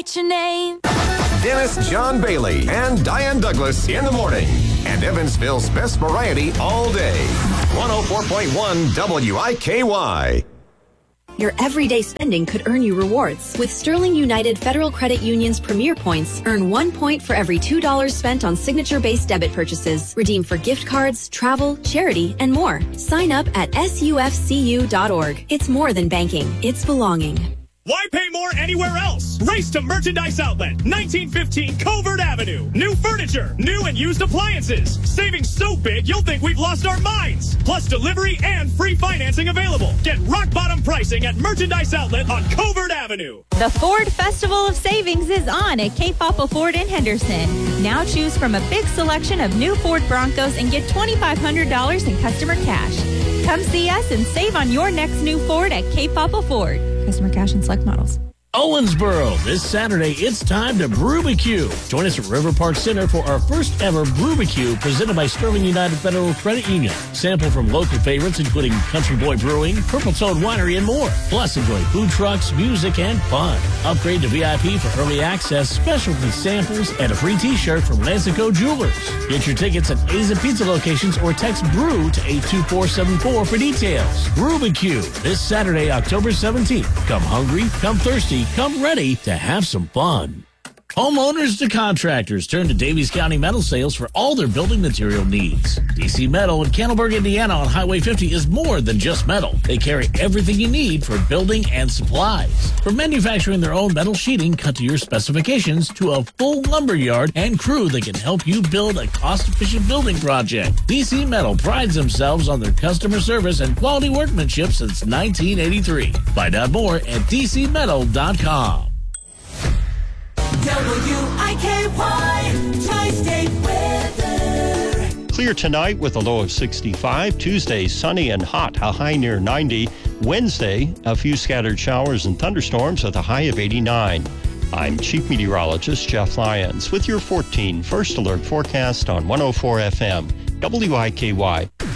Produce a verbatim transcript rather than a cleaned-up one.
write your name. Dennis John Bailey and Diane Douglas in the morning. And Evansville's best variety all day. one oh four point one W I K Y. Your everyday spending could earn you rewards. With Sterling United Federal Credit Union's Premier Points, earn one point for every two dollars spent on signature-based debit purchases. Redeem for gift cards, travel, charity, and more. Sign up at S U F C U dot org. It's more than banking. It's belonging. Why pay more anywhere else? Race to Merchandise Outlet, nineteen fifteen Covert Avenue. New furniture, new and used appliances. Savings so big you'll think we've lost our minds. Plus delivery and free financing available. Get rock bottom pricing at Merchandise Outlet on Covert Avenue. The Ford Festival of Savings is on at Cape Papa Ford in Henderson. Now choose from a big selection of new Ford Broncos and get twenty-five hundred dollars in customer cash. Come see us and save on your next new Ford at Cape Papa Ford. Customer cash and select models. Owensboro, this Saturday, it's time to Brewbecue. Join us at River Park Center for our first ever Brewbecue presented by Sterling United Federal Credit Union. Sample from local favorites including Country Boy Brewing, Purple Toad Winery, and more. Plus, enjoy food trucks, music, and fun. Upgrade to V I P for early access, specialty samples, and a free t-shirt from Lansico Jewelers. Get your tickets at A's and Pizza locations or text BREW to eight two four seven four for details. Brewbecue, this Saturday, October seventeenth. Come hungry, come thirsty, come ready to have some fun. Homeowners to contractors turn to Davies County Metal Sales for all their building material needs. D C Metal in Candleburg, Indiana on Highway fifty is more than just metal. They carry everything you need for building and supplies. From manufacturing their own metal sheeting cut to your specifications to a full lumber yard and crew that can help you build a cost-efficient building project. D C Metal prides themselves on their customer service and quality workmanship since nineteen eighty-three. Find out more at d c metal dot com. W I K Y Tri-State weather. Clear tonight with a low of sixty-five. Tuesday, sunny and hot, a high near ninety. Wednesday, a few scattered showers and thunderstorms with a high of eighty-nine. I'm Chief Meteorologist Jeff Lyons with your fourteen First Alert forecast on one oh four F M, W I K Y.